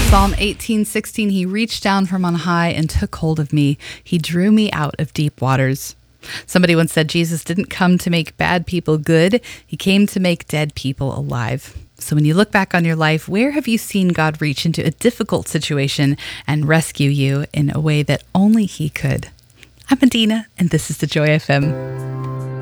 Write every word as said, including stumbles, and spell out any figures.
Psalm eighteen sixteen, he reached down from on high and took hold of me. He drew me out of deep waters. Somebody once said Jesus didn't come to make bad people good. He came to make dead people alive. So when you look back on your life, where have you seen God reach into a difficult situation and rescue you in a way that only he could? I'm Adina, and this is the Joy F M.